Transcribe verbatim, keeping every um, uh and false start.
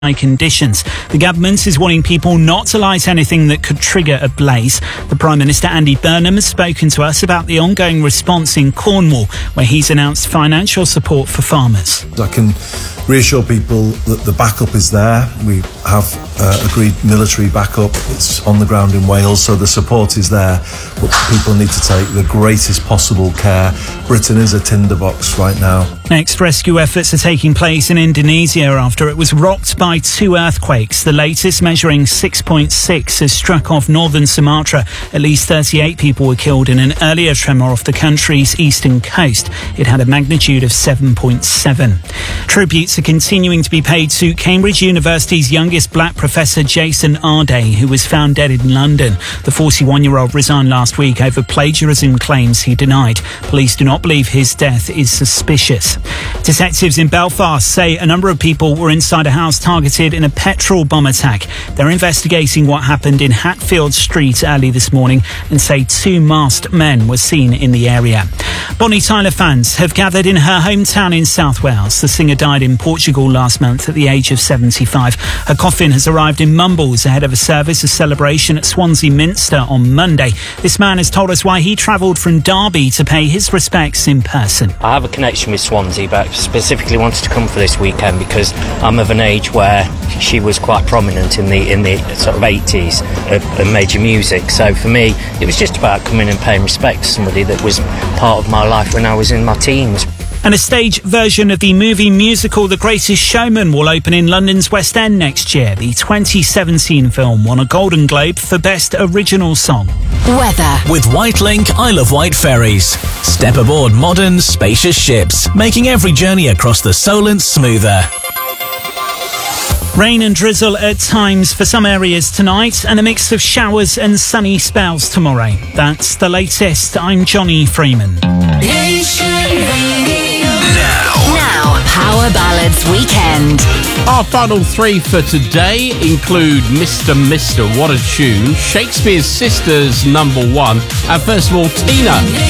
conditions. The government is warning people not to light anything that could trigger a blaze. The Prime Minister Andy Burnham has spoken to us about the ongoing response in Cornwall, where he's announced financial support for farmers. I can reassure people that the backup is there. We have uh, agreed military backup. It's on the ground in Wales, so the support is there. But people need to take the greatest possible care. Britain is a tinderbox right now. Next, rescue efforts are taking place in Indonesia after it was rocked by two earthquakes. The latest, measuring six point six, has struck off northern Sumatra. At least thirty-eight people were killed in an earlier tremor off the country's eastern coast. It had a magnitude of seven point seven. Tributes are continuing to be paid to Cambridge University's youngest black professor, Jason Arday, who was found dead in London. The forty-one-year-old resigned last week over plagiarism claims he denied. Police do not believe his death is suspicious. Detectives in Belfast say a number of people were inside a house targeted in a petrol bomb attack. They're investigating what happened in Hatfield Street early this morning and say two masked men were seen in the area. Bonnie Tyler fans have gathered in her hometown in South Wales. The singer died in Portugal last month at the age of seventy-five. Her coffin has arrived in Mumbles ahead of a service of celebration at Swansea Minster on Monday. This man has told us why he travelled from Derby to pay his respects in person. I have a connection with Swansea, but specifically wanted to come for this weekend because I'm of an age where she was quite prominent in the in the sort of eighties of, of major music. So for me, it was just about coming and paying respect to somebody that was part of my life when I was in my teens. And a stage version of the movie musical The Greatest Showman will open in London's West End next year. The twenty seventeen film won a Golden Globe for Best Original Song. Weather. With Whitelink, I love White Ferries. Step aboard modern, spacious ships, making every journey across the Solent smoother. Rain and drizzle at times for some areas tonight, and a mix of showers and sunny spells tomorrow. That's the latest. I'm Johnny Freeman. Nation Radio. Now. Now, Power Ballads Weekend. Our final three for today include Mister Mister What a Tune, Shakespeare's Sisters number one, and first of all, Tina.